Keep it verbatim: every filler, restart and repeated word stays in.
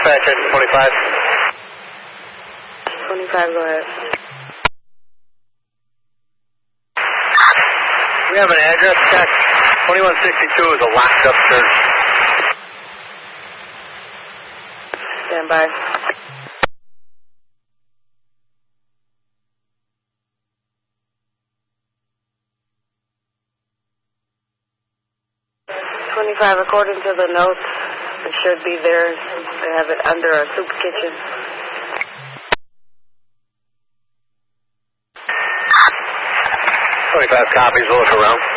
Dispatch engine twenty-five. twenty-five, go ahead. We have an address check. twenty-one sixty-two is a locked up church. Stand by. twenty-five, according to the notes, it should be there. They have it under a soup kitchen. twenty-five copies, we'll look around.